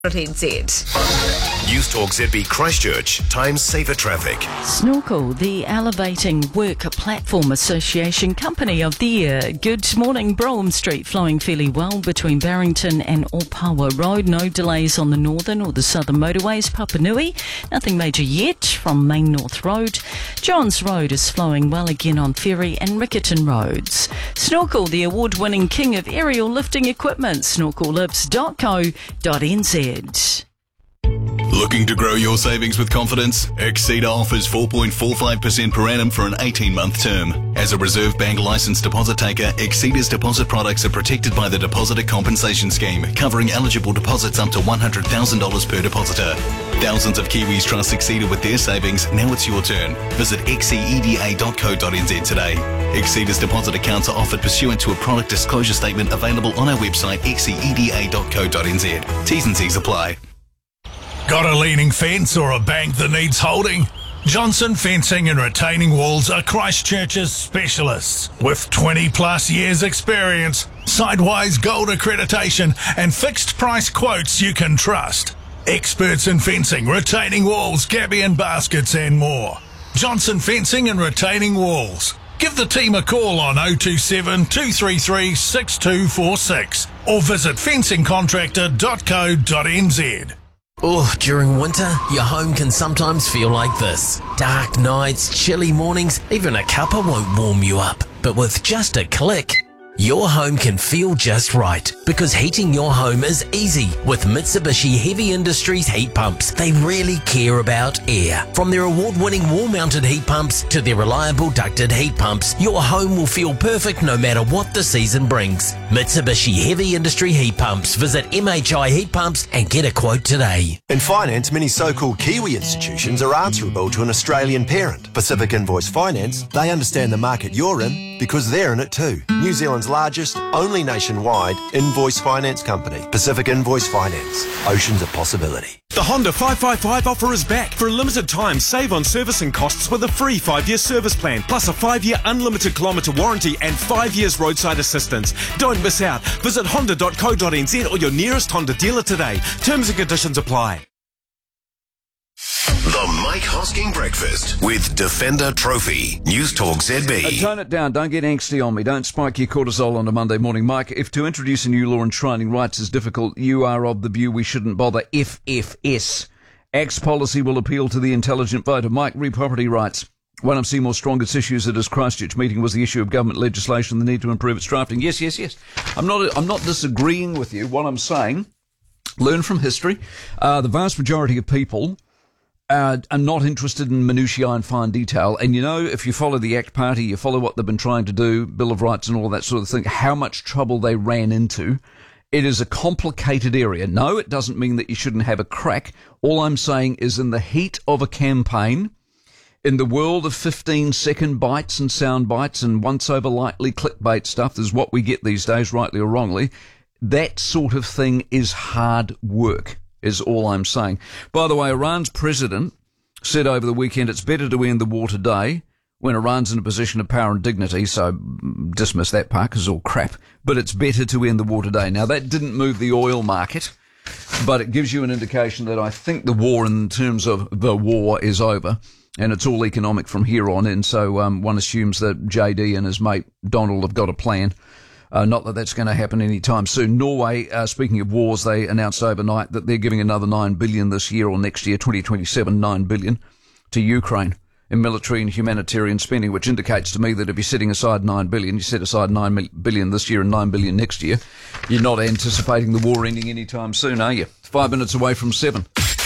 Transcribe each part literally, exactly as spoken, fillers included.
N Z. News Talk Z B Christchurch, times safer traffic. Snorkel, the Elevating Work Platform Association Company of the Year. Good morning. Brougham Street flowing fairly well between Barrington and Opawa Road. No delays on the northern or the southern motorways. Papanui, nothing major yet from Main North Road. Johns Road is flowing well again on Ferry and Riccarton Roads. Snorkel, the award-winning king of aerial lifting equipment. snorkel lifts dot co dot n z. Looking to grow your savings with confidence? Exceed offers four point four five percent per annum for an eighteen-month term. As a Reserve Bank licensed deposit taker, Exceda's deposit products are protected by the Depositor Compensation Scheme, covering eligible deposits up to one hundred thousand dollars per depositor. Thousands of Kiwis trust Exceda with their savings. Now it's your turn. Visit exeda dot co dot n z today. Exceda's deposit accounts are offered pursuant to a product disclosure statement available on our website exeda dot co dot n z. T's and C's apply. Got a leaning fence or a bank that needs holding? Johnson Fencing and Retaining Walls are Christchurch's specialists. With twenty plus years experience, Sidewise Gold accreditation and fixed price quotes you can trust. Experts in fencing, retaining walls, gabion and baskets and more. Johnson Fencing and Retaining Walls. Give the team a call on oh two seven, two three three, six two four six or visit fencing contractor dot co dot n z. Oh, during winter, your home can sometimes feel like this. Dark nights, chilly mornings, even a cuppa won't warm you up. But with just a click, your home can feel just right, because heating your home is easy with Mitsubishi Heavy Industries heat pumps. They really care about air. From their award-winning wall-mounted heat pumps to their reliable ducted heat pumps, your home will feel perfect no matter what the season brings. Mitsubishi Heavy Industry Heat Pumps. Visit M H I Heat Pumps and get a quote today. In finance, many so-called Kiwi institutions are answerable to an Australian parent. Pacific Invoice Finance, they understand the market you're in because they're in it too. New Zealand's largest, only nationwide invoice finance company. Pacific Invoice Finance. Oceans of possibility. The Honda five five five offer is back. For a limited time, save on servicing costs with a free five-year service plan, plus a five-year unlimited kilometre warranty and five years roadside assistance. Don't miss out. Visit honda dot co dot n z or your nearest Honda dealer today. Terms and conditions apply. The Mike Hosking Breakfast with Defender Trophy. News Talk Z B. Uh, tone it down. Don't get angsty on me. Don't spike your cortisol on a Monday morning. Mike, if to introduce a new law enshrining rights is difficult, you are of the view we shouldn't bother. F F S. Act's policy will appeal to the intelligent voter. Mike, re-property rights. One of Seymour's strongest issues at his Christchurch meeting was the issue of government legislation, the need to improve its drafting. Yes, yes, yes. I'm not, I'm not disagreeing with you. What I'm saying, learn from history. Uh, the vast majority of people Uh, are not interested in minutiae and fine detail. And, you know, if you follow the ACT Party, you follow what they've been trying to do, Bill of Rights and all that sort of thing, how much trouble they ran into. It is a complicated area. No, it doesn't mean that you shouldn't have a crack. All I'm saying is in the heat of a campaign, in the world of fifteen-second bites and sound bites and once-over lightly clickbait stuff, is what we get these days, rightly or wrongly, that sort of thing is hard work. Is all I'm saying. By the way, Iran's president said over the weekend it's better to end the war today when Iran's in a position of power and dignity, so dismiss that part because it's all crap, but it's better to end the war today. Now, that didn't move the oil market, but it gives you an indication that I think the war in terms of the war is over, and it's all economic from here on in, so um, one assumes that J D and his mate Donald have got a plan. Uh, not that that's going to happen anytime soon. Norway, uh, speaking of wars, they announced overnight that they're giving another nine billion dollars this year or next year, twenty twenty-seven, nine billion dollars to Ukraine in military and humanitarian spending, which indicates to me that if you're setting aside nine billion dollars, you set aside nine billion dollars this year and nine billion dollars next year, you're not anticipating the war ending anytime soon, are you? Five minutes away from seven.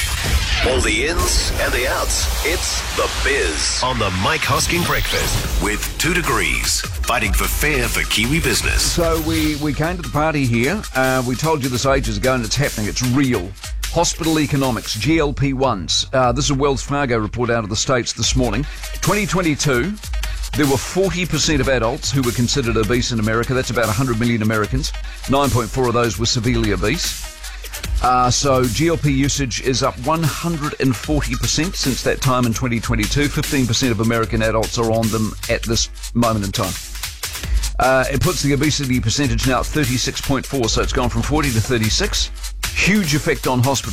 All the ins and the outs. It's The Biz on the Mike Hosking Breakfast with Two Degrees, fighting for fair for Kiwi business. So we, we came to the party here. Uh, we told you this ages ago, and it's happening. It's real. Hospital economics, G L P ones. Uh, this is a Wells Fargo report out of the States this morning. twenty twenty-two, there were forty percent of adults who were considered obese in America. That's about one hundred million Americans. nine point four of those were severely obese. Uh, so G L P usage is up one hundred forty percent since that time in twenty twenty-two. fifteen percent of American adults are on them at this moment in time. Uh, it puts the obesity percentage now at thirty-six point four, so it's gone from forty to thirty-six. huge effect on hospitals.